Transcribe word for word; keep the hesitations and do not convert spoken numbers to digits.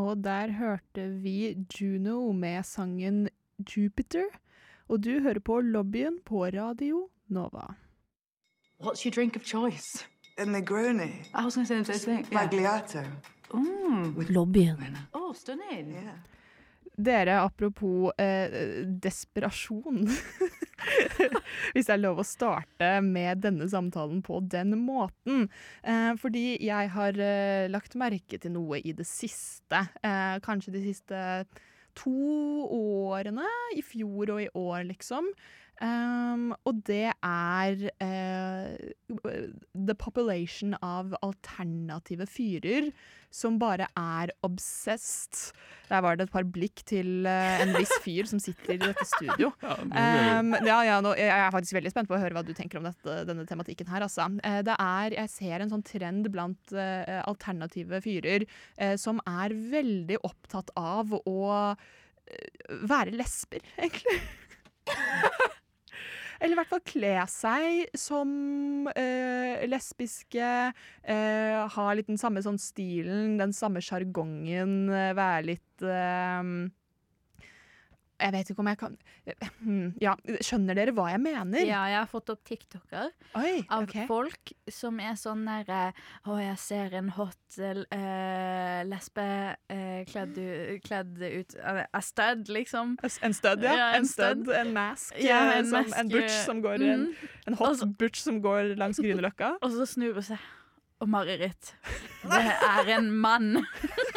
og der hørte vi Juno med sangen Jupiter, og du hører på Lobbyen på Radio Nova. What's your drink of choice? A Negroni. I was going to say the same thing. Magliato. Mm. Lobbyen. Oh, stunning. Yeah. Dere, apropos eh, desperasjon, hvis det er lov å starte med denne samtalen på den måten. Eh, fordi jeg har eh, lagt merke til noe i det siste, eh, kanskje de siste to årene, i fjor og i år liksom. Um, og det er uh, the population av alternative fyrer som bare er obsessed. Der var det et par blikk til uh, en viss fyr som sitter i dette studio. Um, ja, ja, nå, jeg er faktisk veldig spent på å høre hva du tenker om dette, denne tematikken her. Altså. Uh, det er, jeg ser en sånn trend blant uh, alternative fyrer uh, som er veldig opptatt av å uh, være lesber, egentlig. Eller i hvert fall kle seg som uh, lesbiske, uh, ha litt den samme sånn stilen, den samme sjargongen, uh, være litt uh, jeg vet ikke om jeg kan ja, skjønner dere hva jeg mener? Ja, jeg har fått opp TikToker Oi, av okay. folk som er sånn der å, jeg ser en hot uh, lesbe uh, kledd, kledd ut uh, a stud, liksom. En stud, ja. ja en, en stud, en mask. Ja, en, som, mask. en butch som går, mm. en, en hot Også, butch som går langs Grünerløkka. Og så snur hun seg. Og Mareritt. Det er en mann.